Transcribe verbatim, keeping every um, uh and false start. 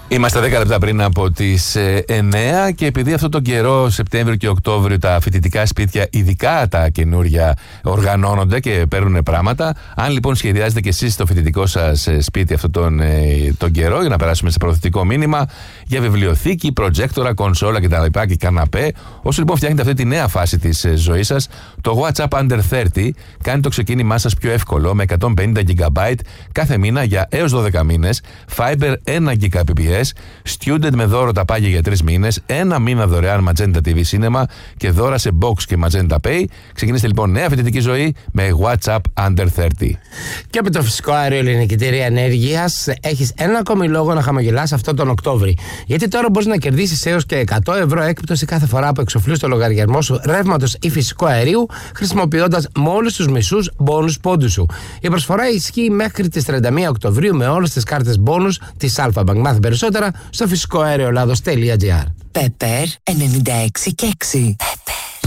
Είμαστε δέκα λεπτά πριν από τις εννέα και επειδή αυτόν τον καιρό, Σεπτέμβριο και Οκτώβριο, τα φοιτητικά σπίτια, ειδικά τα καινούρια, οργανώνονται και παίρνουν πράγματα. Αν λοιπόν σχεδιάζετε και εσείς το φοιτητικό σας σπίτι αυτόν τον, τον καιρό, για να περάσουμε σε προωθητικό μήνυμα για βιβλιοθήκη, προτζέκτορα, κονσόλα κτλ. Και καναπέ, όσο λοιπόν φτιάχνετε αυτή τη νέα φάση της ζωής σας, το WhatsApp Under τριάντα κάνει το ξεκίνημά σας πιο εύκολο με εκατόν πενήντα τζι μπι κάθε μήνα για έως δώδεκα μήνες, Fiber ένα Gbps, Student με δώρο τα πάγια για τρεις μήνες, ένα μήνα δωρεάν Magenta τι βι Cinema και δώρα σε Box και Magenta Pay. Ξεκινήστε λοιπόν νέα φοιτητική ζωή με WhatsApp Under τριάντα. Και με το φυσικό αέριο Ελληνική Εταιρεία Ενέργειας έχεις ένα ακόμη λόγο να χαμογελάς αυτό τον Οκτώβρη. Γιατί τώρα μπορείς να κερδίσεις έως και εκατό ευρώ έκπτωση κάθε φορά που εξοφλείς το λογαριασμό σου ρεύματος ή φυσικού αερίου, χρησιμοποιώντας μόλις τους μισούς μπόνους πόντου σου. Η προσφορά ισχύει μέχρι τις τριάντα μία Οκτωβρίου με όλες τις κάρτες μπόνους της Alpha Bank. Μάθε περισσότερα στο φυσικό αέριο Ελλάδος τελεία τζι άρ. Πέπερ ενενήντα έξι και έξι.